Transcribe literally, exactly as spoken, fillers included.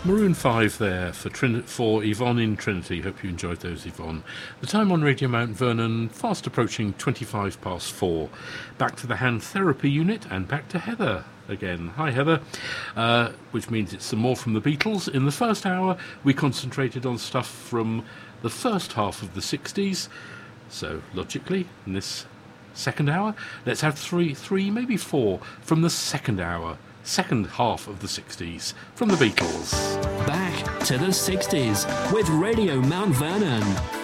Maroon five there for, Trin- for Yvonne in Trinity. Hope you enjoyed those, Yvonne. The time on Radio Mount Vernon, fast approaching twenty-five past four. Back to the hand therapy unit and back to Heather again. Hi, Heather. Uh, which means it's some more from the Beatles. In the first hour, we concentrated on stuff from the first half of the sixties. So, logically, in this second hour, let's have three, three, maybe four from the second hour. Second half of the sixties from the Beatles. Back to the sixties with Radio Mount Vernon.